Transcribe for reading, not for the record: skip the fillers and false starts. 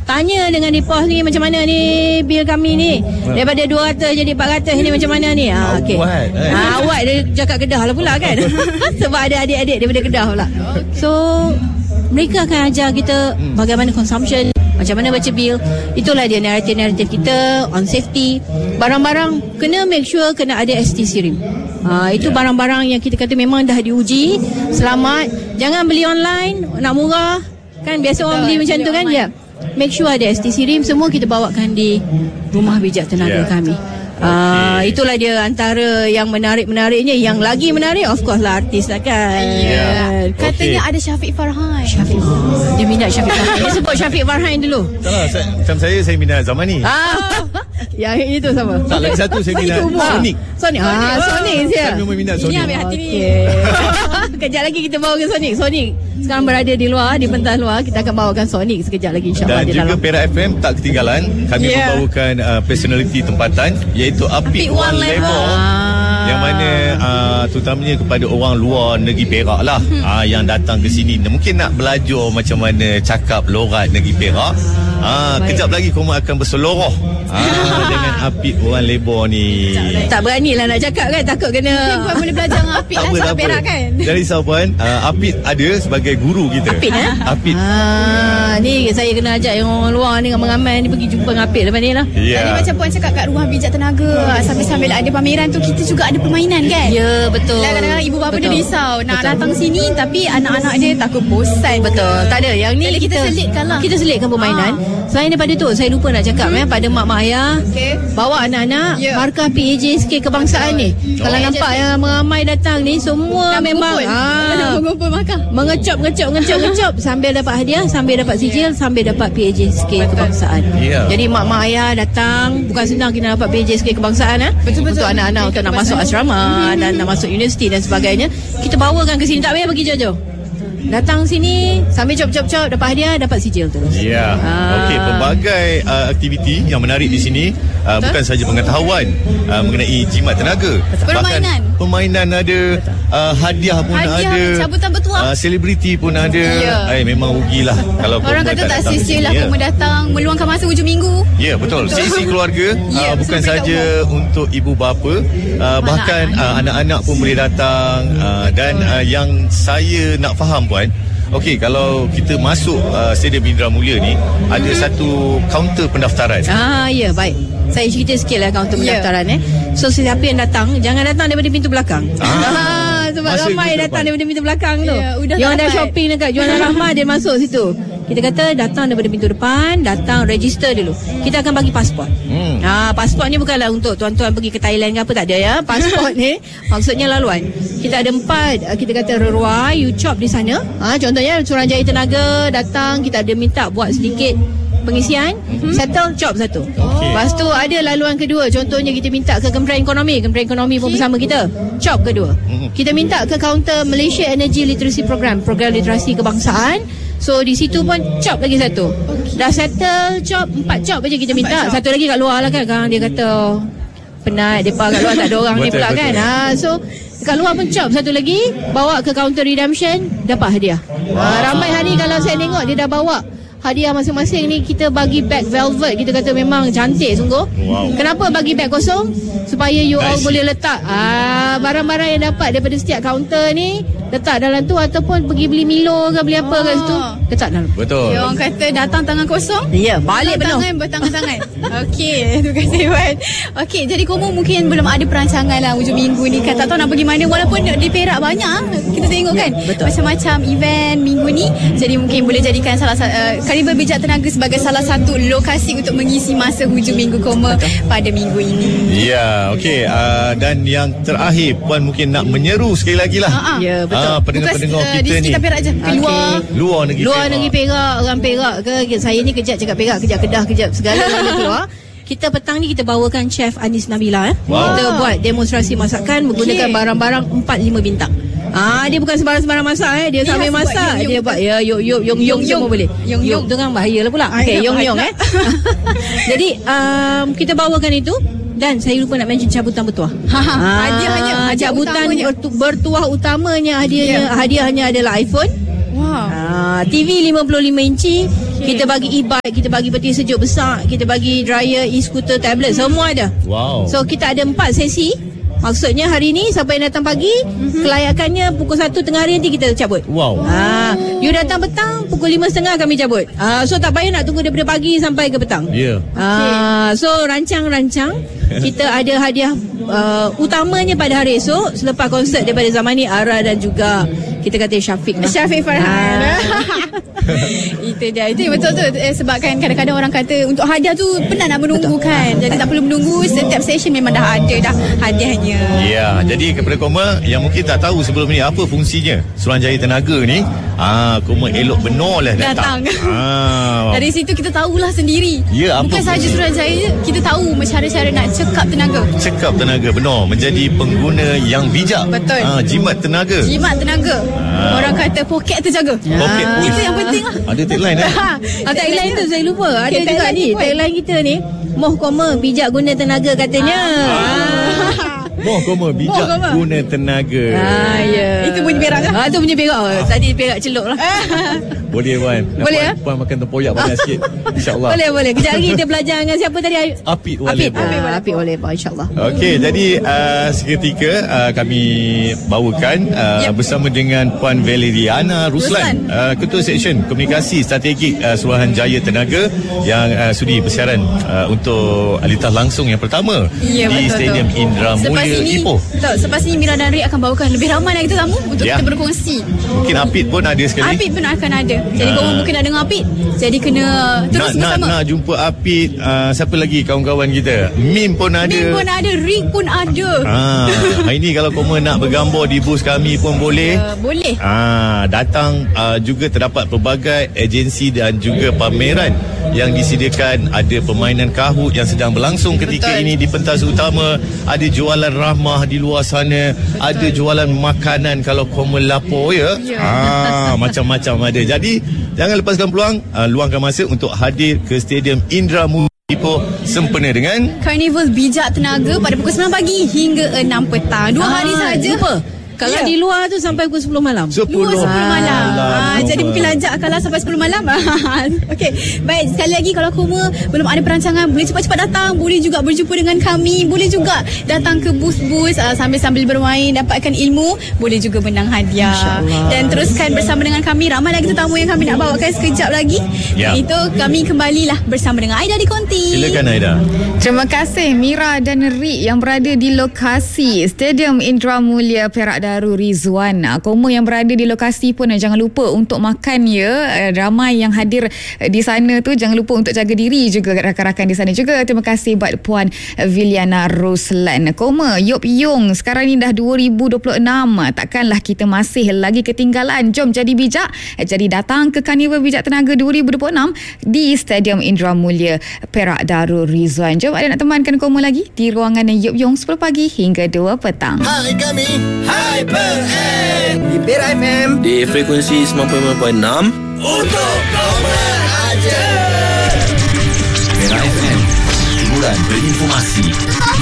Tanya dengan Dipos ni macam mana ni bil kami ni. Daripada 200 jadi 400 ni macam mana ni? Okey. Awak dia cakap Kedah lah pula kan. Sebab ada adik-adik daripada Kedah pula. So mereka akan ajar kita bagaimana consumption, macam mana baca bil. Itulah dia naratif kita on safety. Barang-barang kena make sure kena ada STC rim. Itu barang-barang yang kita kata memang dah diuji, selamat. Jangan beli online nak murah. Kan biasa orang beli macam tu kan. Ya. Make sure ada STC rim, semua kita bawakan di rumah bijak tenaga kami. Itulah dia antara yang menarik-menariknya. Yang lagi menarik of course lah artis lah kan. Katanya ada Syafiq Farhan. Dia minat Syafiq Farhan. Dia sebut Syafiq Farhan dulu. Macam saya minat Zamani. Yang itu sama. Tak, lagi satu saya minat Sonic. Sonic Saya memang minat Sonic. Ini ambil hati ni. Kejap lagi kita bawakan Sonic sekarang berada di luar, di pentas luar. Kita akan bawakan Sonic sekejap lagi insyaAllah. Dan juga Perak FM tak ketinggalan. Kami membawakan personality tempatan, iaitu Apik Wan Lebor, yang mana terutamanya kepada orang luar negeri Perak lah, yang datang ke sini mungkin nak belajar macam mana cakap lorat negeri Perak. Kejap lagi kamu akan berseloroh dengan Apik Wan Lebor ni. Tak beranilah nak cakap kan, takut kena. Puan boleh belajar dengan Apik lah, cakap Perak kan. Jadi risau Puan, Apik ada sebagai guru kita. Apik Apik. Ni saya kena ajak yang orang luar ni, ramai-ramai ni pergi jumpa dengan Apik lepas ni lah. Tadi macam Puan cakap kat Ruang Bijak Tenaga, sambil-sambil ada pameran tu kita juga ada permainan kan. Ya betul. Kadang-kadang ibu bapa dia risau nak datang sini, tapi anak-anak dia takut bosan. Betul. Tak ada. Yang ni kita selitkan lah. Kita selitkan permainan. Selain daripada tu, saya lupa nak cakap pada mak-mak ayah, bawa anak-anak markah PAJSK kebangsaan ni. Kalau nampak yang ramai datang ni, semua memang mengumpul markah, mengecop sambil dapat hadiah, sambil dapat sijil, sambil dapat PAJSK kebangsaan. Jadi mak-mak ayah datang, bukan senang kita dapat PAJSK kebangsaan. Betul-betul. Untuk anak-anak untuk nak masuk asrama dan nak masuk universiti dan sebagainya. Kita bawakan ke sini, tak payah pergi jauh-jauh. Datang sini sambil cop-cop-cop, dapat hadiah, dapat sijil terus. Okey, pelbagai aktiviti yang menarik di sini. Bukan saja pengetahuan mengenai jimat tenaga, permainan ada, hadiah pun ada, cabutan bertuah, selebriti pun ada. Memang rugilah kalau orang kata tak sia-sia lah kamu datang meluangkan masa hujung minggu. Ya, betul. Seisi keluarga, bukan saja untuk ibu bapa, bahkan anak-anak pun boleh datang. Dan yang saya nak faham Puan, okey, kalau kita masuk Stadium Indra Mulia ni, ada satu kaunter pendaftaran. Ya, baik. Saya cerita sikit lah kaunter pendaftaran. So siapa yang datang, jangan datang daripada pintu belakang. Sebab ramai datang daripada pintu belakang tu. Yang ada shopping dekat Jualan Rahmah, dia masuk situ. Kita kata datang daripada pintu depan, datang register dulu. Kita akan bagi pasport. Pasport ni bukanlah untuk tuan-tuan pergi ke Thailand ke apa, tak ada ya. Pasport ni maksudnya laluan. Kita ada 4, kita kata reruai, you chop di sana. Contohnya Suruhanjaya Tenaga datang, kita ada minta buat sedikit pengisian, settle, chop satu. Lepas tu ada laluan kedua, contohnya kita minta ke Kementerian Ekonomi pun bersama kita, chop kedua. Kita minta ke kaunter Malaysia Energy Literacy Program literasi kebangsaan. So di situ pun chop lagi satu. Dah settle, chop 4 chop aja kita minta. Satu lagi kat luar lah kan, dia kata penat, depa kat luar tak ada orang ni pula kan. So kat luar pun chop satu lagi, bawa ke kaunter redemption, dapat hadiah. Ramai hari kalau saya tengok dia dah bawa hadiah masing-masing ni. Kita bagi bag velvet, kita kata memang cantik sungguh. Kenapa bagi bag kosong? Supaya you all boleh letak barang-barang yang dapat daripada setiap kaunter ni, letak dalam tu, ataupun pergi beli Milo ke beli apa kat situ, letak dalam. Betul. Orang kata datang tangan kosong, balik penuh. Bertangan-tangan. Okey, terima kasih Wan. Okey, jadi kamu mungkin belum ada perancangan lah hujung minggu ni kan, tak tahu nak pergi mana. Walaupun di Perak banyak kita tengok kan, macam-macam event minggu ni. Jadi mungkin boleh jadikan salah Kaliber Bijak Tenaga sebagai salah satu lokasi untuk mengisi masa hujung minggu koma pada minggu ini. Okey. Dan yang terakhir, Puan mungkin nak menyeru sekali lagi lah. Ya, betul. Pendengar-pendengar kita di sekitar ni. Perak je. Luar negeri Perak, orang Perak ke. Saya ni kejap cakap Perak, kejap Kedah, kejap segala keluar. Kita petang ni kita bawakan Chef Anis Nabila. Kita buat demonstrasi masakan menggunakan barang-barang 4-5 bintang. Dia bukan sembarang masak dia sambil masak. Dia buat yong semua boleh. Yong tu kan bahayalah pula. Okey, yong Jadi kita bawakan itu. Dan saya lupa nak mention cabutan bertuah. Hadiahnya cabutan bertuah utamanya hadiahnya adalah iPhone. TV 55 inci Kita bagi e-bike, kita bagi peti sejuk besar, kita bagi dryer, e-scooter, tablet, semua ada. Wow. So kita ada 4 sesi. Maksudnya hari ni siapa yang datang pagi, kelayakannya pukul 1 tengah hari nanti kita cabut. Wow. You datang petang pukul 5.30 kami cabut. So tak payah nak tunggu daripada pagi sampai ke petang. Ya. So rancang-rancang kita ada hadiah utamanya pada hari esok selepas konsert daripada Zamani, Ara dan juga kita kata Syafiq Farhan. Itu dia. Itu yang betul tu. Sebabkan kadang-kadang orang kata untuk hadiah tu penat nak menunggu kan. Jadi tak perlu menunggu, setiap session memang dah ada dah hadiahnya. Ya, jadi kepada Koma yang mungkin tak tahu sebelum ni apa fungsinya Suruhanjaya Tenaga ni, Koma elok benar lah datang. Dari situ kita tahulah sendiri. Ya, apa bukan sahaja Suruhanjaya, kita tahu cara-cara nak cekap tenaga. Cekap tenaga, benar. Menjadi pengguna yang bijak. Betul. Jimat tenaga. Jimat tenaga. Orang kata poket terjaga. Poket itu yang penting lah. Ada tagline tagline tu saya lupa. Ada juga ni tagline kita ni. Moh koma bijak guna tenaga katanya. Moh koma bijak guna tenaga. Ya. Itu bunyi perak lah. Itu bunyi perak. Tadi perak celup lah. Boleh Wan. Boleh ya? Puan makan tempoyak banyak sikit. InsyaAllah. Boleh. Kejap lagi kita belajar dengan siapa tadi? Apit Walebo. Apit Walebo insyaAllah. Okey, jadi seketika kami bawakan bersama dengan Puan Valeriana Ruslan, Ketua Seksyen Komunikasi Strategik Suruhanjaya Tenaga yang sudi bersiaran untuk lintas langsung yang pertama di Stadium Indra Mulia Ipoh. Selepas ini Mira dan Rik akan bawakan lebih ramai lagi tetamu untuk kita berkongsi. Mungkin Apit pun ada sekali. Apit pun akan ada. Jadi korang mungkin nak dengar Apit. Jadi kena terus bersama. Nak jumpa Apit. Siapa lagi kawan-kawan kita? Mim pun ada. Rik pun ada. Hari ni kalau korang nak bergambar di bus kami pun boleh. Boleh. Datang juga terdapat pelbagai agensi dan juga pameran yang disediakan. Ada permainan kahut yang sedang berlangsung ketika ini di pentas utama. Ada jualan rahmah di luar sana. Ada jualan makanan kalau korang lapor ya. Macam-macam ada. Jadi jangan lepaskan peluang, luangkan masa untuk hadir ke Stadium Indra Mulia Ipoh sempena dengan Carnival Bijak Tenaga pada pukul 9 pagi hingga 6 petang. 2 hari saja. Lupa. Kalau di luar tu sampai pukul 10 malam. 10 malam. Jadi mungkin lajak kalau sampai 10 malam. Okey. Baik, sekali lagi kalau korang belum ada perancangan, boleh cepat-cepat datang. Boleh juga berjumpa dengan kami. Boleh juga datang ke bus-bus sambil bermain, dapatkan ilmu. Boleh juga menang hadiah. Dan teruskan bersama dengan kami. Ramai lagi tetamu yang kami nak bawakan sekejap lagi. Itu kami kembalilah bersama dengan Aida di Konti. Silakan Aida. Terima kasih Mira dan Rik yang berada di lokasi Stadium Indra Mulia Perak Daru Rizwan. Komo yang berada di lokasi pun jangan lupa untuk makan ya. Ramai yang hadir di sana tu, jangan lupa untuk jaga diri juga rakan-rakan di sana juga. Terima kasih buat Puan Valeriana Ruslan. Komo Yop Yung sekarang ni dah 2026. Takkanlah kita masih lagi ketinggalan. Jom jadi bijak. Jadi datang ke Carnival Bijak Tenaga 2026 di Stadium Indra Mulia Perak Daru Rizwan. Jom ada nak temankan Komo lagi di ruangan Yop Yung 10 pagi hingga 2 petang. Hai kami Hyper M di Perak FM di frekuensi 95.6 untuk Komer aja. Perak FM, hiburan berinformasi.